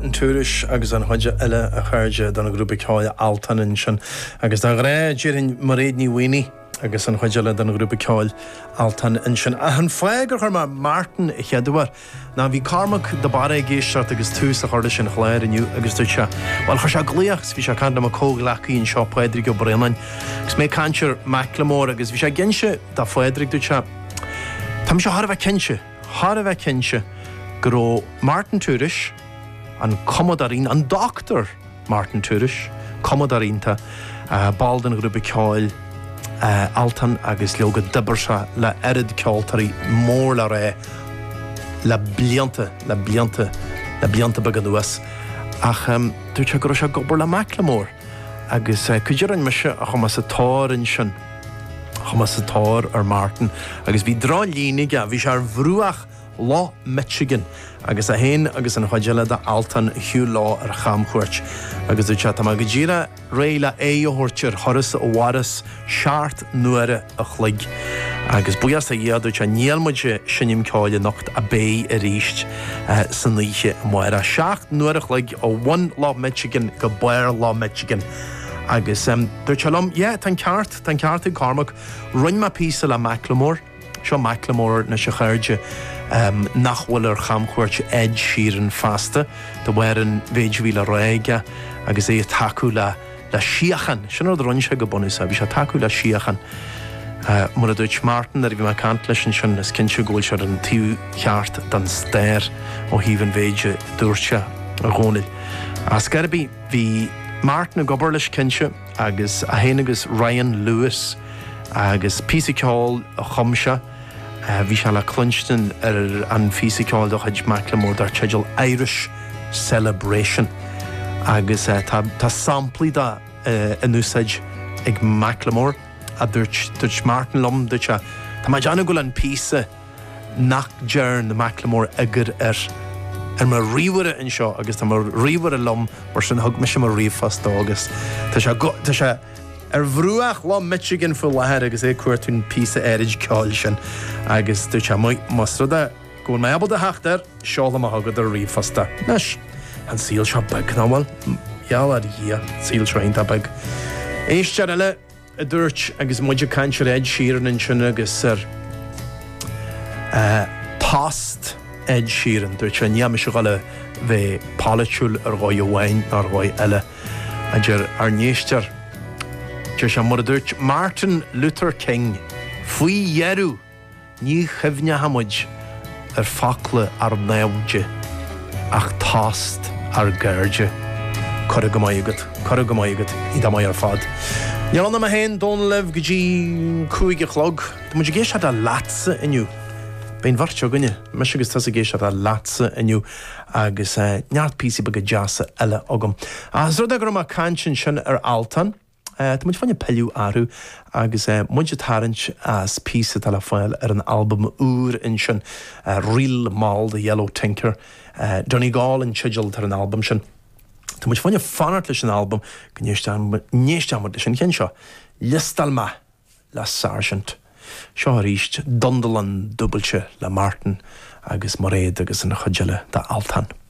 Martin Túris agus an chuide eile a chuirde don na grúpa ceáil Altanin sin agus dá ré ddíirinn mar réad ní Winnie agus an chuide eile don na grúpa ceáil Altanin sin a an fáigur chuir mar Martin I cheadúhar ná bhí Cormac de bara géisteart agus tús a chuirde sin chléir iniu agus dúirte bhil chu se glíoch bhí se canta a cóglachaí in seo Pádraig go Bréalainn gus mé cantir Macklemore agus bhí se ginse dá Pádraig dúirte Tá se thar bheith cinse Gro Martin Túris an Comodarín an Dr. Martin Túris Comodarínta baldan grúpa ceáil Altan agus leoga dibarsa le erid ceoltarí mór le ré le blianta bagadúas ach dúirte go se gobar le Macklemore agus cuidiran me se a chumas a tárin sin chumas a tár ar Martin agus bhí drá línig a bhí se ar bhrúach lá Michigan agus a héin agus an chuideile de Altan hiú lá ar chamchuirt agus dúirte tá go ddíra réile éothirtir thoras ó waras seart nuaire a chluig agus buas a dúirte níalmuide sinnim ceáile nocht a bé a ríist san níe muire seacht nuaire a chluig ó 1 lá Michigan go Bair lá Michigan agus dúirte lom tan ceart in Cormac run ma písa le Macklemore seo Macklemore na se chuirde nachhfuil ar chamchuirt Ed Sheeran fasta do bhair an bhéidhí le réige agus é taú le siachan sin ar runse go bonus a bhí se taú le siachan mar a dúirt Martin ar bhí mar cant leis sin is cinse ggóil se an tíú cheart dan stéir ó híhann bhéide dúirte a gcónail as garbí bhí Martin a gobar leis cinse agus a héanagus Ryan Lewis agus písa ceáil a chumse bhí se le clunstan ar an físa ceáil do chuid Macklemore dar teideal Irish Celebration agus tá samplaí da inúsaid ag Macklemore a dúirt Martin lom dúirte tá mai deanna goil an písa nach dearn na Macklemore agur ar mar ríomhare in seo agus tá mar ríomhare lom mar sin thug me sem mar riomhfast agus tá se ar bhrúach lá Michigan fu lehead agus é cuairtún písa éirid ceáil sin agus dúirte masrada gún mé abal de heachtar seála a thugad ar riomhfasta nes an síl seo bag náhfuil geall a dhí síl seo bag éistear eile a dúirt agus muidir cantir Ed Sheeran in sin agus ar past Ed Sheeran dúirt níam se gáile bheith pálaitiúil ar gáid bhhain ar gáid eile a dúir ar néistear dúir se mar a dúirt Martin Luther King faoi dhearú ní chimhne hamuid ar facla ar náide ach tást ar gairde chora go maigad í dá mai ar fad Neanna a héin dón leh go dtí cúige chlog Tá muidir géis a lása inniu Bín bharteo gunne me agus tá a géis a lása inniu agus neart písa bag deasa eile agam as rud a gur mar cantin sin ar Altan Tá muid fanne peiliú áú agus muide tarint as písa tal fáil ar an album úr in sin Real Mal the Yellow Tinker Donegal in Chidgel tar an album sin Tá muid fanne fanart leis an album go níos mar sin cin seo Listal ma le Sargent seo ríist Dundalan dúbailte le Martin agus mar réad agus an chuideile de Altan